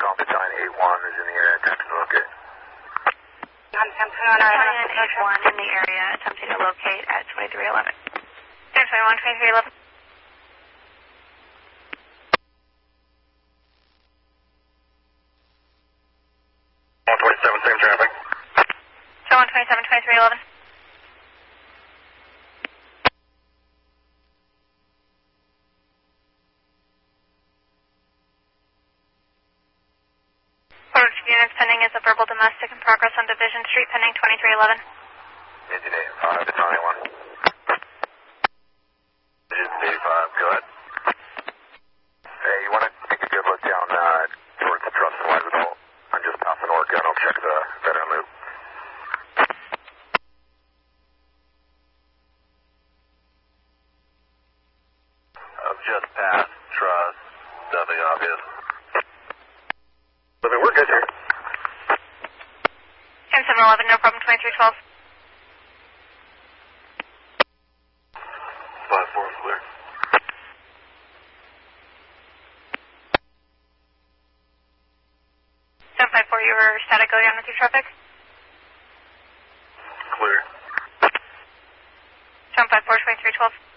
Call Battalion 81 is in the area, attempting to locate. Battalion 81 in the area, attempting to locate at 2311. 21, 2311. 127, same traffic. So 127, 2311. Forward units pending is a verbal domestic in progress on Division Street pending 2311. Engine 85, Battalion 1. Engine 85, go ahead. Hey, you want to take a good look down towards the truss and wide hole? I'm just passing Orca and I'll check the veteran loop. I'm just past truss, nothing obvious. I mean, we're good here. 711, no problem, 2312. 5-4, clear. 754, you were static, go down with your traffic. Clear. 754, 2312.